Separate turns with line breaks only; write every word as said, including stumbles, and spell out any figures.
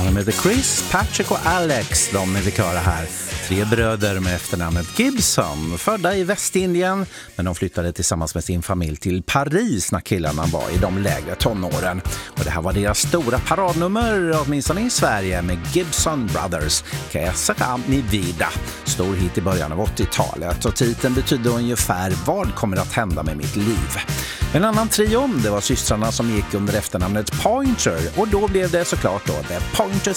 De heter Chris, Patrick och Alex. De är vi köra här. Tre bröder med efternamnet Gibson. Födda i Västindien, men de flyttade tillsammans med sin familj till Paris när killarna var i de lägre tonåren. Och det här var deras stora paradnummer, åtminstone i Sverige, med Gibson Brothers. Que sera mi vida. Stor hit i början av åttiotalet, och titeln betyder ungefär vad kommer att hända med mitt liv. En annan trio, det var systrarna som gick under efternamnet Pointer, och då blev det såklart då The Pointer